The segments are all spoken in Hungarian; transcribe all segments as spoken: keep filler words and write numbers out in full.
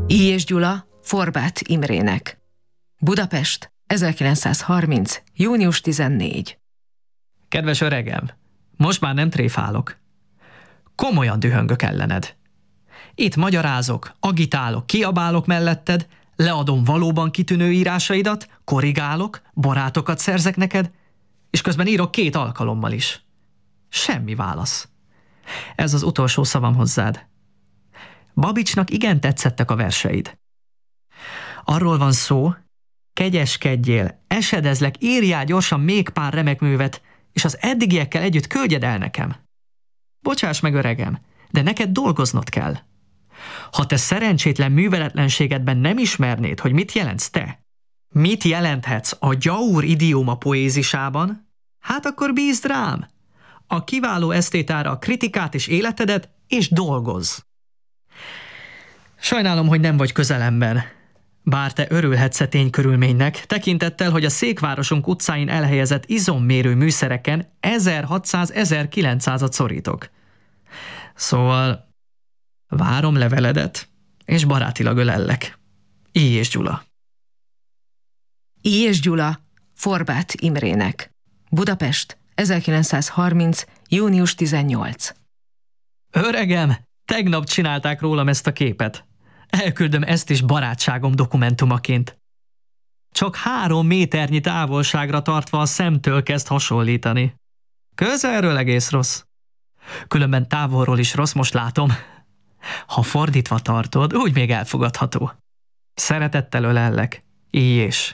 I. és Gyula Forbát Imrének. Budapest, ezerkilencszázharminc. június tizennégy. Kedves öregem, most már nem tréfálok. Komolyan dühöngök ellened. Itt magyarázok, agitálok, kiabálok melletted, leadom valóban kitűnő írásaidat, korrigálok, barátokat szerzek neked, és közben írok két alkalommal is. Semmi válasz. Ez az utolsó szavam hozzád. Babicsnak igen tetszettek a verseid. Arról van szó, kegyeskedjél, esedezlek, írjál gyorsan még pár remek művet, és az eddigiekkel együtt küldjed el nekem. Bocsáss meg, öregem, de neked dolgoznod kell. Ha te szerencsétlen műveletlenségedben nem ismernéd, hogy mit jelentsz te, mit jelenthetsz a gyaur idióma poézisában, hát akkor bízd rám. A kiváló esztétára a kritikát és életedet, és dolgozz. Sajnálom, hogy nem vagy közelemben. Bár te örülhetsz a ténykörülménynek, tekintettel, hogy a székvárosunk utcáin elhelyezett izommérő műszereken ezerhatszáz-ezerkilencszázat szorítok. Szóval várom leveledet, és barátilag ölellek. I. és Gyula. I. és Gyula Forbát Imrének. Budapest, ezerkilencszázharminc. június tizennyolc. Öregem, tegnap csinálták rólam ezt a képet. Elküldöm ezt is barátságom dokumentumaként. Csak három méternyi távolságra tartva a szemtől kezd hasonlítani. Közelről egész rossz. Különben távolról is rossz, most látom. Ha fordítva tartod, úgy még elfogadható. Szeretettel ölellek. I. és.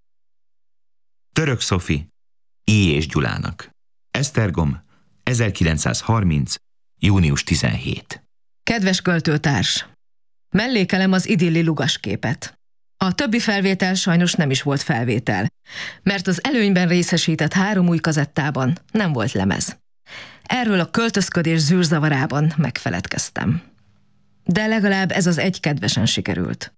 Török Szofi, I. és Gyulának. Esztergom, ezerkilencszázharminc. június tizenhét. Kedves költőtárs! Mellékelem az idilli lugasképet. A többi felvétel sajnos nem is volt felvétel, mert az előnyben részesített három új kazettában nem volt lemez. Erről a költözködés zűrzavarában megfeledkeztem. De legalább ez az egy kedvesen sikerült.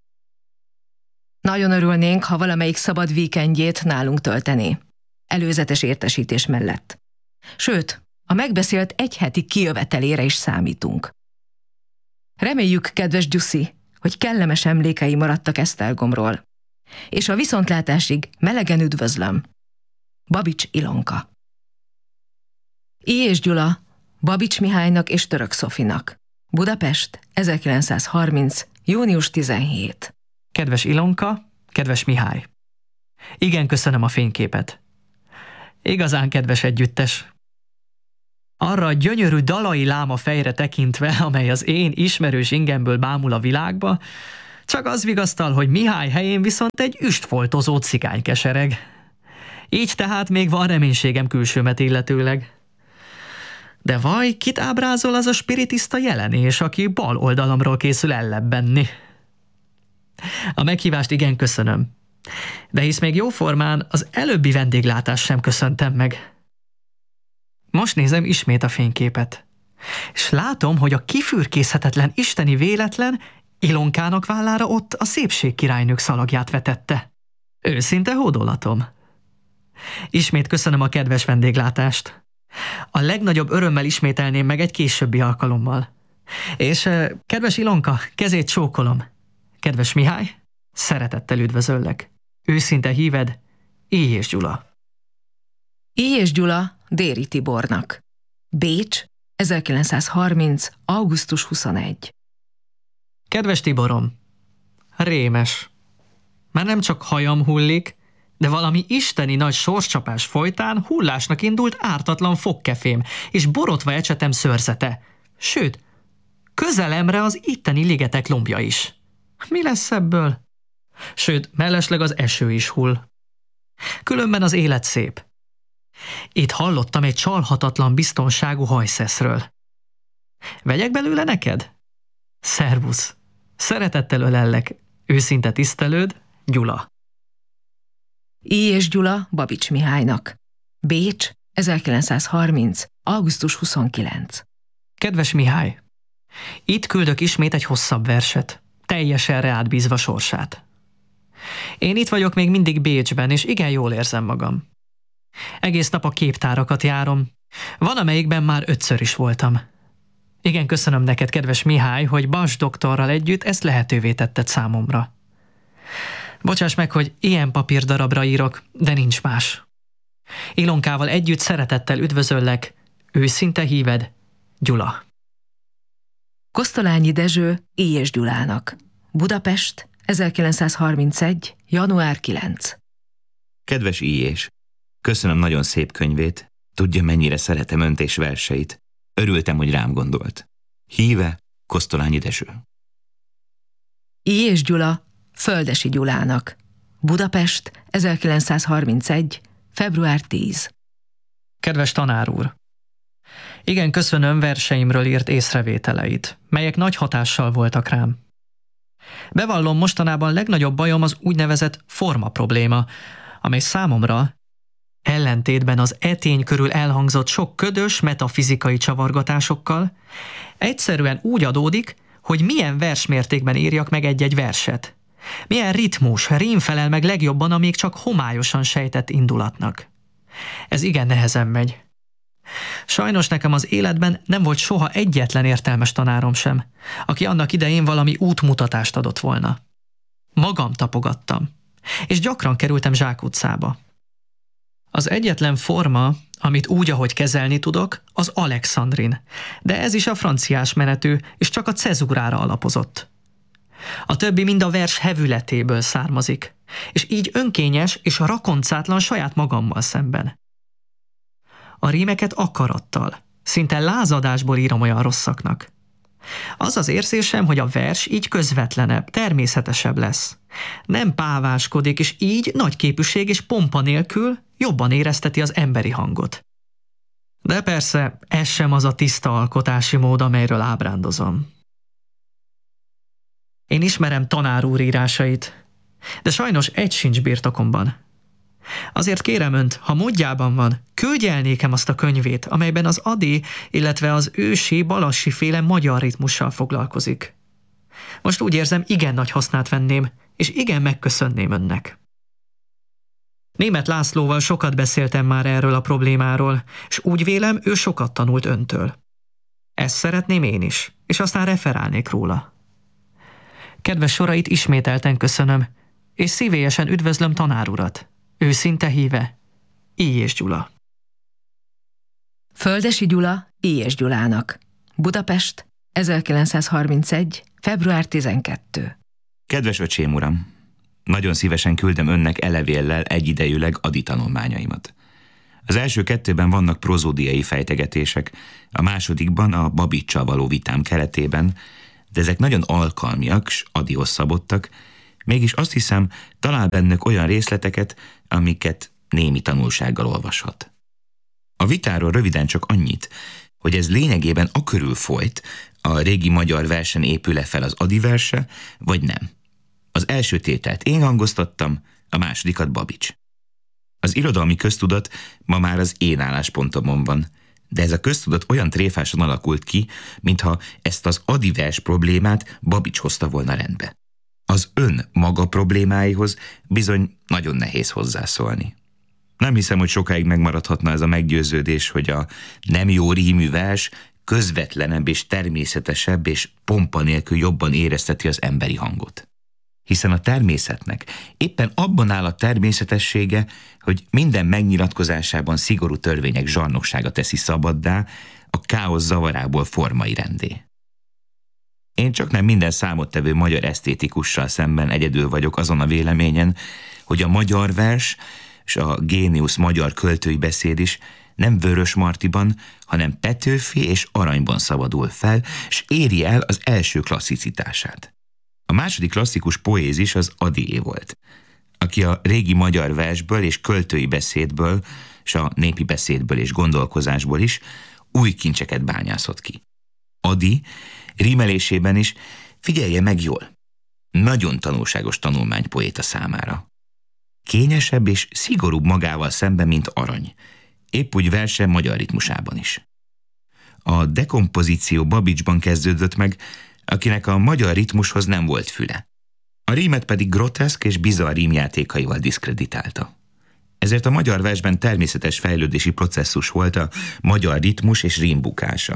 Nagyon örülnénk, ha valamelyik szabad víkendjét nálunk töltené, előzetes értesítés mellett. Sőt, a megbeszélt egyheti kijövetelére is számítunk. Reméljük, kedves Gyuszi, hogy kellemes emlékei maradtak Esztergomról, és a viszontlátásig melegen üdvözlöm. Babics Ilonka. I. és Gyula Babics Mihálynak és Török Szofinak. Budapest, ezerkilencszázharminc. június tizenhét. Kedves Ilonka, kedves Mihály. Igen, köszönöm a fényképet. Igazán kedves együttes. Arra a gyönyörű dalai láma fejre tekintve, amely az én ismerős ingemből bámul a világba, csak az vigasztal, hogy Mihály helyén viszont egy üstfoltozó cigány kesereg. Így tehát még van reménységem külsőmet illetőleg. De vaj, kit ábrázol az a spiritista jelenés, aki bal oldalamról készül ellebbenni? A meghívást igen köszönöm, de hisz még jóformán az előbbi vendéglátást sem köszöntem meg. Most nézem ismét a fényképet, és látom, hogy a kifürkészhetetlen isteni véletlen Ilonkának vállára ott a szépség királynők szalagját vetette. Őszinte hódolatom. Ismét köszönöm a kedves vendéglátást. A legnagyobb örömmel ismételném meg egy későbbi alkalommal. És kedves Ilonka, kezét csókolom. Kedves Mihály, szeretettel üdvözöllek. Őszinte híved, I. és Gyula. I. és Gyula Déri Tibornak. Bécs, ezerkilencszázharminc. augusztus huszonegy. Kedves Tiborom, rémes. Már nem csak hajam hullik, de valami isteni nagy sorscsapás folytán hullásnak indult ártatlan fogkefém és borotva ecsetem szőrzete. Sőt, közelemre az itteni ligetek lombja is. Mi lesz ebből? Sőt, mellesleg az eső is hull. Különben az élet szép. Itt hallottam egy csalhatatlan biztonságú hajszeszről. Vegyek belőle neked? Szervusz! Szeretettel ölellek, őszinte tisztelőd, Gyula. I. és Gyula Babics Mihálynak. Bécs, ezerkilencszázharminc. augusztus huszonkilenc. Kedves Mihály, itt küldök ismét egy hosszabb verset, teljesen rád bízva sorsát. Én itt vagyok még mindig Bécsben, és igen jól érzem magam. Egész nap a képtárakat járom. Van, amelyikben már ötször is voltam. Igen, köszönöm neked, kedves Mihály, hogy Bas doktorral együtt ezt lehetővé tetted számomra. Bocsáss meg, hogy ilyen papírdarabra írok, de nincs más. Ilonkával együtt szeretettel üdvözöllek, őszinte híved, Gyula. Kosztolányi Dezső Éjes Gyulának. Budapest, ezerkilencszázharmincegy. január kilencedike. Kedves Éjés, köszönöm nagyon szép könyvét, tudja, mennyire szeretem önt és verseit. Örültem, hogy rám gondolt. Híve Kosztolányi Dezső. Éjes Gyula Földesi Gyulának. Budapest, ezerkilencszázharmincegy. február tíz. Kedves tanár úr! Igen, köszönöm verseimről írt észrevételeit, melyek nagy hatással voltak rám. Bevallom, mostanában legnagyobb bajom az úgynevezett forma probléma, amely számomra, ellentétben az etény körül elhangzott sok ködös metafizikai csavargatásokkal, egyszerűen úgy adódik, hogy milyen versmértékben írjak meg egy-egy verset. Milyen ritmus, rím felel meg legjobban a még csak homályosan sejtett indulatnak. Ez igen nehezen megy. Sajnos nekem az életben nem volt soha egyetlen értelmes tanárom sem, aki annak idején valami útmutatást adott volna. Magam tapogattam, és gyakran kerültem zsákutcába. Az egyetlen forma, amit úgy, ahogy kezelni tudok, az alexandrin, de ez is a franciás menetű, és csak a cezúrára alapozott. A többi mind a vers hevületéből származik, és így önkényes és rakoncátlan saját magammal szemben. A rímeket akarattal, szinte lázadásból írom olyan rosszaknak. Az az érzésem, hogy a vers így közvetlenebb, természetesebb lesz. Nem páváskodik, és így nagy képűség és pompa nélkül jobban érezteti az emberi hangot. De persze, ez sem az a tiszta alkotási mód, amelyről ábrándozom. Én ismerem tanár úr írásait, de sajnos egy sincs birtokomban. Azért kérem önt, ha módjában van, küldje el nékem azt a könyvét, amelyben az adi, illetve az ősi, balassi féle magyar ritmussal foglalkozik. Most úgy érzem, igen nagy hasznát venném, és igen megköszönném önnek. Németh Lászlóval sokat beszéltem már erről a problémáról, és úgy vélem, ő sokat tanult öntől. Ezt szeretném én is, és aztán referálnék róla. Kedves sorait ismételten köszönöm, és szívélyesen üdvözlöm tanár urat. Őszinte híve, Éjes Gyula. Földesi Gyula Éjes Gyulának. Budapest, ezerkilencszázharmincegy. február tizenkettő. Kedves öcsém uram, nagyon szívesen küldem önnek elevéllel egyidejűleg adi tanulmányaimat. Az első kettőben vannak prozódiai fejtegetések, a másodikban a Babicsal való vitám keretében, de ezek nagyon alkalmiak, s adihoz szabottak, mégis azt hiszem, talál bennük olyan részleteket, amiket némi tanulsággal olvashat. A vitáról röviden csak annyit, hogy ez lényegében akörül folyt, a régi magyar versen épül-e fel az adi verse, vagy nem. Az első tételt én hangoztattam, a másodikat Babics. Az irodalmi köztudat ma már az én álláspontomon van, de ez a köztudat olyan tréfásan alakult ki, mintha ezt az adi vers problémát Babics hozta volna rendbe. Az ön maga problémáihoz bizony nagyon nehéz hozzászólni. Nem hiszem, hogy sokáig megmaradhatna ez a meggyőződés, hogy a nem jó rímű vers közvetlenebb és természetesebb és pompa nélkül jobban érezteti az emberi hangot. Hiszen a természetnek éppen abban áll a természetessége, hogy minden megnyilatkozásában szigorú törvények zsarnoksága teszi szabaddá, a káosz zavarából formai rendé. Én csak nem minden számottevő magyar esztétikussal szemben egyedül vagyok azon a véleményen, hogy a magyar vers és a géniusz magyar költői beszéd is nem Vörös Martiban, hanem Petőfi és Aranyban szabadul fel, és éri el az első klasszicitását. A második klasszikus poézis az Adié volt, aki a régi magyar versből és költői beszédből, és a népi beszédből és gondolkozásból is új kincseket bányászott ki. Adi rímelésében is, figyelje meg jól, nagyon tanulságos tanulmánypoéta számára. Kényesebb és szigorúbb magával szemben, mint Arany, épp úgy verse magyar ritmusában is. A dekompozíció Babicsban kezdődött meg, akinek a magyar ritmushoz nem volt füle. A rímet pedig groteszk és bizarr rímjátékaival diszkreditálta. Ezért a magyar versben természetes fejlődési processzus volt a magyar ritmus és rím bukása.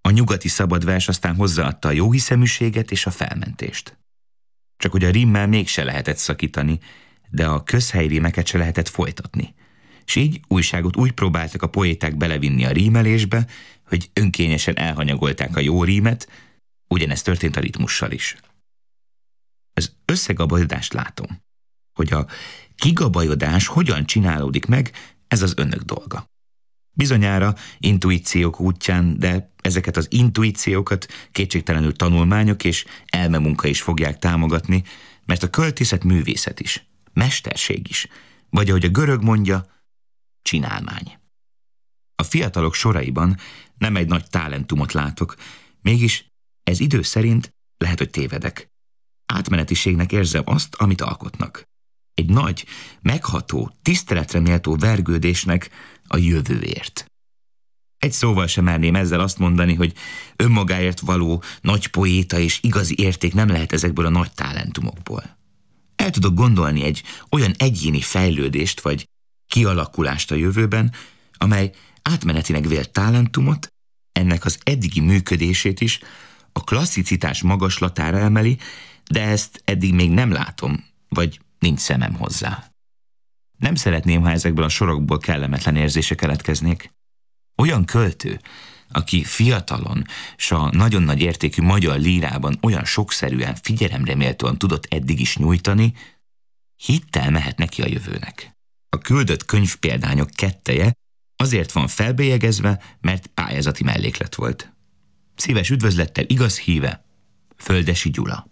A nyugati szabadvers aztán hozzáadta a jóhiszeműséget és a felmentést. Csak hogy a rímmel mégse lehetett szakítani, de a közhelyrímeket se lehetett folytatni. És így újságot úgy próbáltak a poéták belevinni a rímelésbe, hogy önkényesen elhanyagolták a jó rímet, ugyanezt történt a ritmussal is. Az összegabajodást látom, hogy a kigabajodás hogyan csinálódik meg, ez az önök dolga. Bizonyára intuíciók útján, de ezeket az intuíciókat kétségtelenül tanulmányok és elmemunka is fogják támogatni, mert a költészet művészet is, mesterség is, vagy ahogy a görög mondja, csinálmány. A fiatalok soraiban nem egy nagy talentumot látok, mégis ez idő szerint lehet, hogy tévedek. Átmenetiségnek érzem azt, amit alkotnak. Egy nagy, megható, tiszteletre méltó vergődésnek a jövőért. Egy szóval sem merném ezzel azt mondani, hogy önmagáért való nagy poéta és igazi érték nem lehet ezekből a nagy talentumokból. El tudok gondolni egy olyan egyéni fejlődést vagy kialakulást a jövőben, amely átmenetileg vélt talentumot, ennek az eddigi működését is a klasszicitás magaslatára emeli, de ezt eddig még nem látom, vagy nincs szemem hozzá. Nem szeretném, ha ezekből a sorokból kellemetlen érzések keletkeznék. Olyan költő, aki fiatalon, s a nagyon nagy értékű magyar lírában olyan sokszerűen, figyelemre méltóan tudott eddig is nyújtani, hittel mehet neki a jövőnek. A küldött könyvpéldányok ketteje azért van felbélyegezve, mert pályázati melléklet volt. Szíves üdvözlettel igaz híve, Földessy Gyula.